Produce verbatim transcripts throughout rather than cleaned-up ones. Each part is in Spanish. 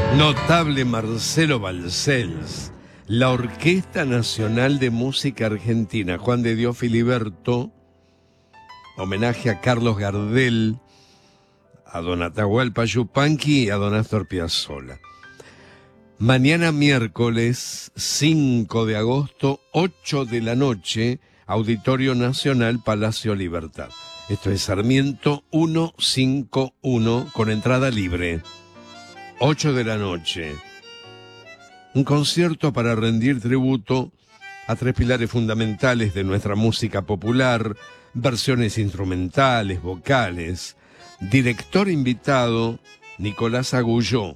Notable Marcelo Balcells, la Orquesta Nacional de Música Argentina, Juan de Dios Filiberto, homenaje a Carlos Gardel, a don Atahualpa Yupanqui y a don Astor Piazzolla. Mañana miércoles cinco de agosto, ocho de la noche, Auditorio Nacional, Palacio Libertad. Esto es Sarmiento ciento cincuenta y uno, con entrada libre. ocho de la noche. Un concierto para rendir tributo a tres pilares fundamentales de nuestra música popular, versiones instrumentales, vocales. Director invitado, Nicolás Agulló.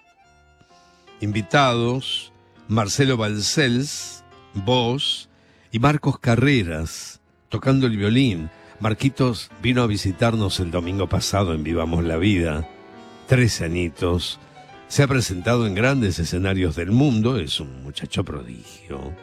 Invitados, Marcelo Balcells, voz, y Marcos Carreras, tocando el violín. Marquitos vino a visitarnos el domingo pasado en Vivamos la Vida. Trece añitos. Se ha presentado en grandes escenarios del mundo. Es un muchacho prodigio.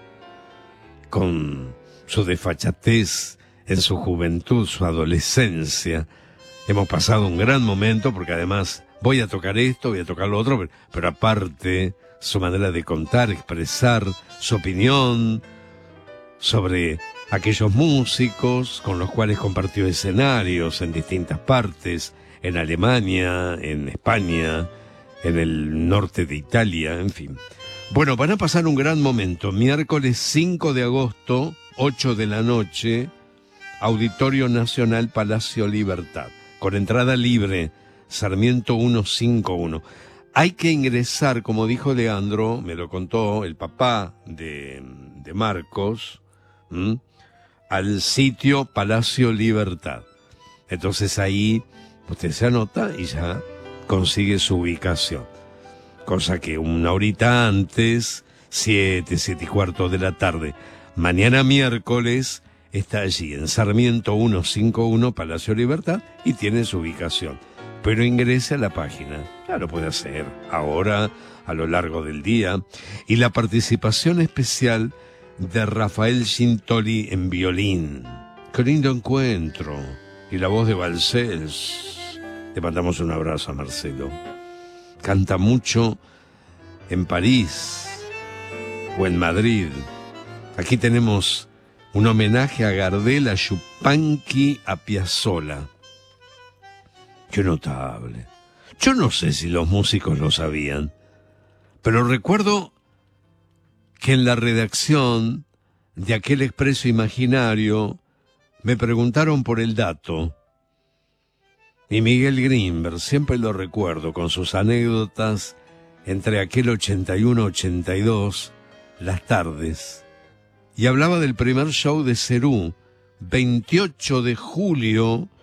Con su desfachatez en su juventud, su adolescencia. Hemos pasado un gran momento porque además voy a tocar esto, voy a tocar lo otro, pero, pero aparte su manera de contar, expresar su opinión sobre aquellos músicos con los cuales compartió escenarios en distintas partes, en Alemania, en España, en el norte de Italia, en fin. Bueno, van a pasar un gran momento. Miércoles cinco de agosto, ocho de la noche, Auditorio Nacional, Palacio Libertad, con entrada libre, Sarmiento ciento cincuenta y uno. Hay que ingresar, como dijo Leandro, me lo contó el papá de, de Marcos, ¿m? al sitio Palacio Libertad. Entonces ahí usted se anota y ya consigue su ubicación. Cosa que una horita antes, siete, siete y cuarto de la tarde, mañana miércoles, está allí en Sarmiento ciento cincuenta y uno, Palacio Libertad, y tiene su ubicación. Pero ingrese a la página, ya lo puede hacer ahora, a lo largo del día. Y la participación especial de Rafael Gintoli en violín. ¡Qué lindo encuentro! Y la voz de Balcells. Le mandamos un abrazo a Marcelo. Canta mucho en París o en Madrid. Aquí tenemos un homenaje a Gardel, a Yupanqui, a Piazzolla. Qué notable. Yo no sé si los músicos lo sabían, pero recuerdo que en la redacción de aquel Expreso Imaginario me preguntaron por el dato. Y Miguel Grimberg, siempre lo recuerdo con sus anécdotas entre aquel ochenta y uno ochenta y dos, las tardes. Y hablaba del primer show de Cerú, veintiocho de julio